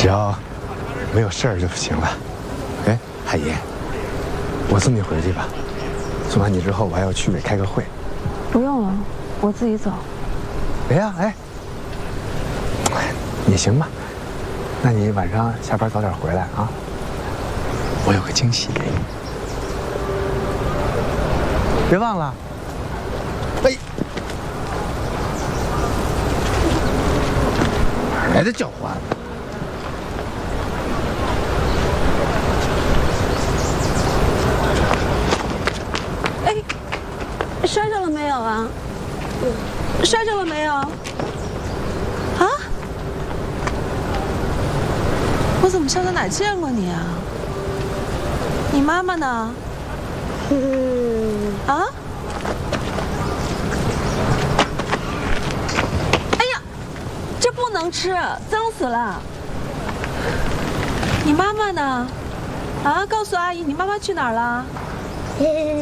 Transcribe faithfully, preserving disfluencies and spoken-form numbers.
要没有事儿就行了。哎，海爷，我送你回去吧。送完你之后，我还要去委开个会。 不用了，我自己走。 哎呀，哎，也行吧。那你晚上下班早点回来啊。我有个惊喜给你，别忘了。哎，哪来的狡猾？ 哎，摔着了没有啊？摔着了没有？啊？我怎么像在哪儿见过你啊？你妈妈呢？啊？哎呀，这不能吃，脏死了。你妈妈呢？啊，告诉阿姨，你妈妈去哪儿了？